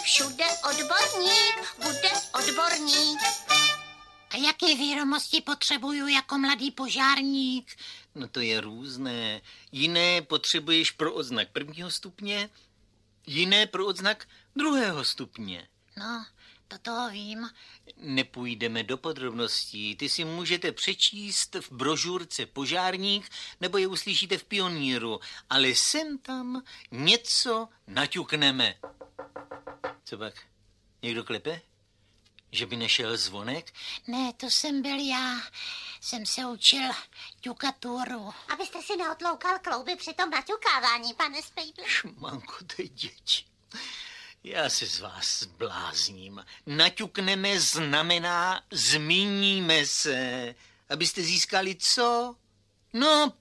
všude odborník, bude odborník. A jaké vědomosti potřebuju jako mladý požárník? No to je různé. Jiné potřebuješ pro odznak 1. stupně, jiné pro odznak 2. stupně. No, to toho vím. Nepůjdeme do podrobností. Ty si můžete přečíst v brožurce Požárník, nebo je uslyšíte v Pioníru, ale sem tam něco naťukneme. Co pak? Někdo klepe? Že by nešel zvonek? Ne, to jsem byl já. Jsem se učil ťukaturu. Abyste si neotloukal klouby při tom naťukávání, pane Spejble. Šmanko, ty děti. Já se z vás zblázním. Naťukneme znamená zmíníme se. Abyste získali co? No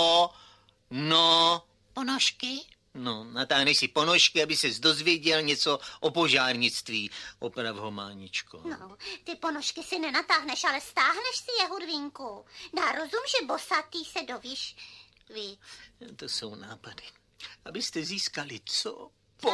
Ponožky? No, natáhneš si ponožky, aby ses dozvěděl něco o požárnictví. Oprav ho, Máničko. No, ty ponožky si nenatáhneš, ale stáhneš si je, Hudvínku. Dá rozum, že bosatý se dovíš víc. To jsou nápady. Abyste získali co?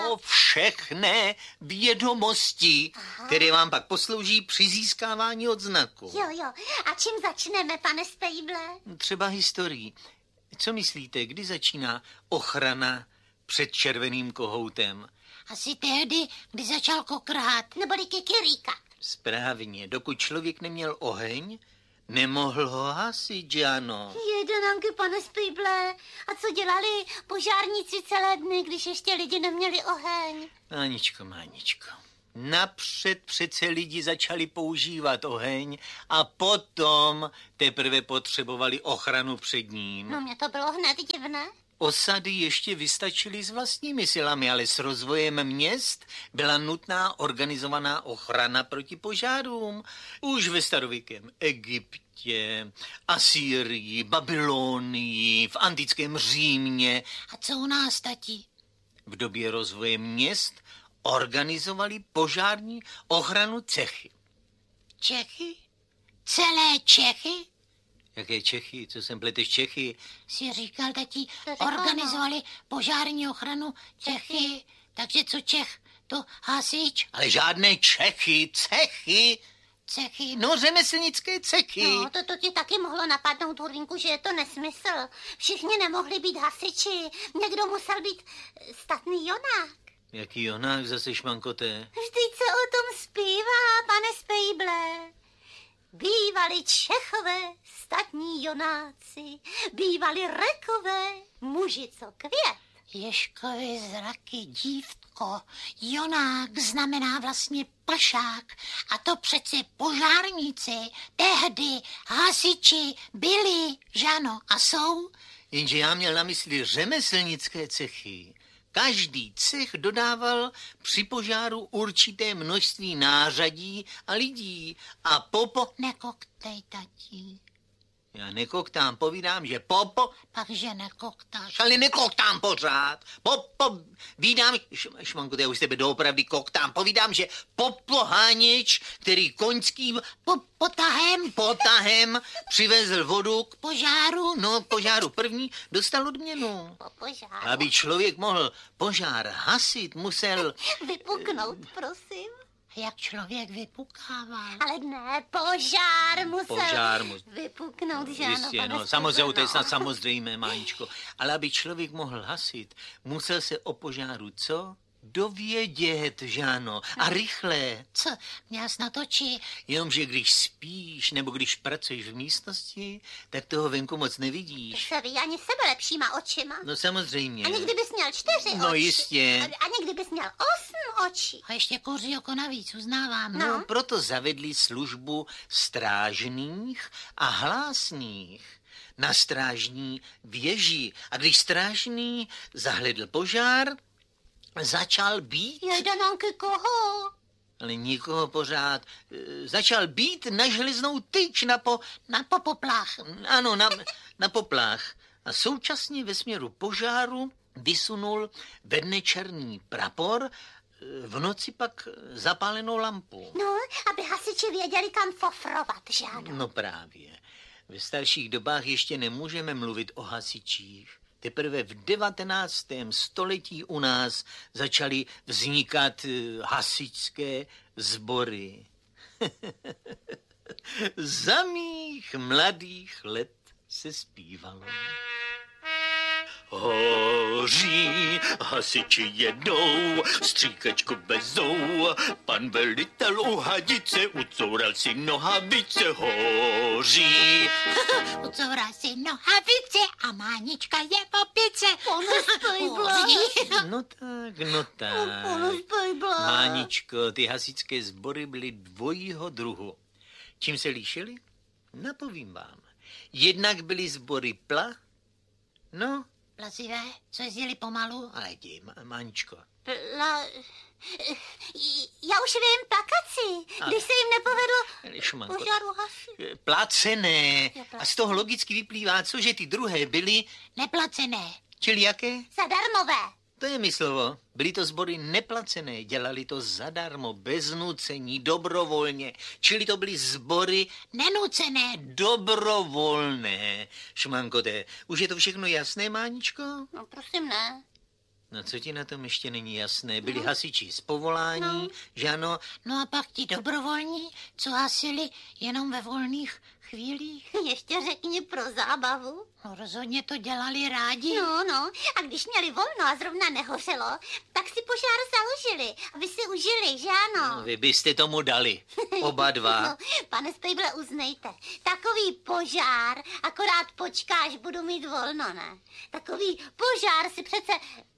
Všechné vědomosti, které vám pak poslouží při získávání odznaku. Jo. A čím začneme, pane Spejble? Třeba historií. Co myslíte, kdy začíná ochrana před červeným kohoutem? Asi tehdy, kdy začal kokrát. Neboli kikiríkat. Správně, dokud člověk neměl oheň, nemohl ho hasit, ano. Jedenanky, pane Spejble. A co dělali požárníci celé dny, když ještě lidi neměli oheň? Máničko. Napřed přece lidi začali používat oheň a potom teprve potřebovali ochranu před ním. No, mě to bylo hned divné. Osady ještě vystačily s vlastními silami, ale s rozvojem měst byla nutná organizovaná ochrana proti požárům. Už ve starověkém Egyptě, Asýrii, Babylonii, v antickém Římě. A co u nás, tati? V době rozvoje měst organizovali požární ochranu cechy. Čechy? Celé Čechy? Jaké Čechy? Co sem pleteš Čechy? Si říkal, tati, řekla, organizovali požární ochranu Čechy. Takže co Čech? To hasič? Ale žádné Čechy, cechy. Cechy? No, řemeslnické cechy. No, to ti taky mohlo napadnout, Hudvínku, že je to nesmysl. Všichni nemohli být hasiči. Někdo musel být statný jonák. Jaký jonák zase, šmankoté? Vždyť se o tom zpívá, pane Spejble. Bývali Čechové, statní jonáci, bývali Rekové, muži co květ. Ježkovi zraky, dívko, jonák znamená vlastně pašák. A to přece požárníci, tehdy hasiči byli, žano, a jsou. Jenže já měl na mysli řemeslnické cechy. Každý cech dodával při požáru určité množství nářadí a lidí. A Nekoktej, tati. Já nekoktám, povídám, že Pakže nekoktáš. ale nekoktám pořád. Vídám, šmanko, já už tebe doopravdy koktám, povídám, že popoháněč, který koňským potahem přivezl vodu k Požáru? No, k požáru první dostal odměnu. Po požáru. Aby člověk mohl požár hasit, musel... Vypuknout, prosím. Jak člověk vypukával. Ale ne, požár musel vypuknout, že ano, Jistě, pane no, Spejble, samozřejmě, to je no. snad samozřejmé, Máničko. Ale aby člověk mohl hasit, musel se o požáru co? Dovědět, že ano. A rychle. Co, měl jsi na toči? Jenomže když spíš, nebo když pracuješ v místnosti, tak toho venku moc Ty nevidíš. se ví ani sebe lepšíma očima. No samozřejmě. Ani kdybys měl 4 No oči. jistě. Ani kdybys měl 8 očí. A ještě kouří oko navíc, uznávám. No, proto zavedli službu strážných a hlásných na strážní věži. A když strážný zahledl požár, začal být, Jedenanky koho? ale nikoho pořád, začal být na železnou tyč, Na poplach. ano, na poplach. A současně ve směru požáru vysunul ve dne černý prapor, v noci pak zapálenou lampu. No, aby hasiči věděli, kam fofrovat, že ano? No právě. Ve starších dobách ještě nemůžeme mluvit o hasičích. teprve v 19. století u nás začaly vznikat hasičské sbory. Za mých mladých let se zpívalo. Hoří, hasiči jedou, stříkačku vezou, pan velitel u hadice ucoural si nohavice. Hoří. Ucoural si nohavice a Mánička je v opice. Pane Spejble. No tak. Pane Spejble. Máničko, ty hasičské sbory byly dvojího druhu. Čím se líšily? Napovím vám. Jednak byly sbory Plazivé, co jezdili pomalu. ale jdi, Máničko. Já už vím, plakaci, když se jim nepovedlo Šumanko. požáru hasit. Placené. A z toho logicky vyplývá, co, že ty druhé byly, Neplacené. čili jaké? Zadarmové. To je mi slovo. Byly to sbory neplacené, dělali to zadarmo, bez nucení, dobrovolně. Čili to byly sbory Nenucené. dobrovolné. Šmankote, už je to všechno jasné, Máničko? No prosím, ne. No co ti na tom ještě není jasné? Byli hasiči z povolání, že ano? No a pak ti dobrovolní, co hasili jenom ve volných chvílích. Ještě řekni pro zábavu. No rozhodně to dělali rádi. No, a když měli volno a zrovna nehořelo, tak si požár založili, aby si užili, že ano? No, vy byste tomu dali. Oba dva. No, pane Spejble, uznejte, takový požár, akorát počká, až budu mít volno, ne? Takový požár si přece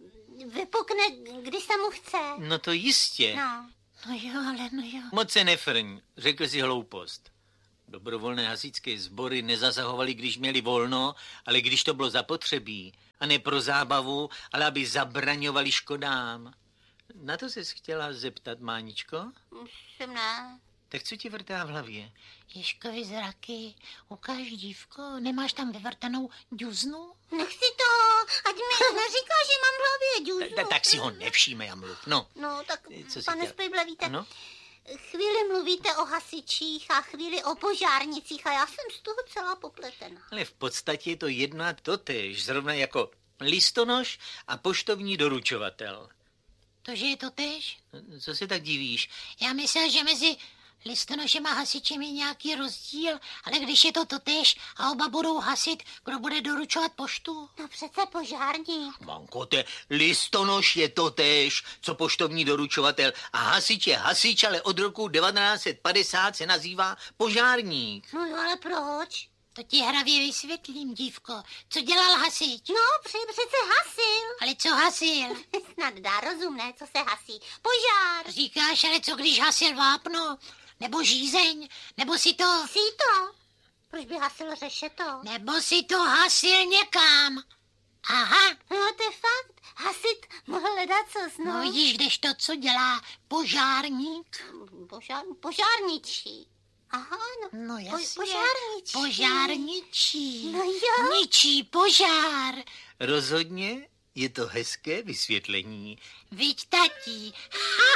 vypukne, když se mu chce. No to jistě. No, No jo. Moc se nefrň, řekl si hloupost. Dobrovolné hasičské sbory nezasahovaly, když měli volno, ale když to bylo zapotřebí. A ne pro zábavu, ale aby zabraňovali škodám. Na to ses chtěla zeptat, Máničko? jsem ne. Tak co ti vrtá v hlavě? Ježkovi zraky, ukáž dívko, nemáš tam vyvrtanou džuznu? Nech si to, ať mi neříká, že mám v hlavě džuznu. Tak si ho nevšímej a mluv. No, No, tak Co jsi pane chtěla? Spejble, víte, Ano? chvíli mluvíte o hasičích a chvíli o požárnicích a já jsem z toho celá popletena. ale v podstatě je to jedno a totéž, zrovna jako listonoš a poštovní doručovatel. Tože je to též? Co se tak divíš? Já myslel, že mezi listonošem a hasičem je nějaký rozdíl, ale když je to totéž a oba budou hasit, kdo bude doručovat poštu? No přece požárník. Mankote, listonoš je totéž, co poštovní doručovatel a hasič je hasič, ale od roku 1950 se nazývá požárník. No jo, ale proč? To ti hravě vysvětlím, dívko. Co dělal hasič? No, přece hasil. Ale co hasil? Snad dá rozumné, co se hasí. Požár. Říkáš, ale co když hasil vápno? Nebo žízeň? Nebo si to... Síto. Proč by hasil řešeto? Nebo si to hasil někam? Aha, No, to je fakt. Hasit mohl hledat co no vidíš, kdežto co dělá požárník? Požárničí. Aha, no. No jasně. Požárničí. Požárničí. No jo. Ničí požár. Rozhodně je to hezké vysvětlení. Viď, tatí.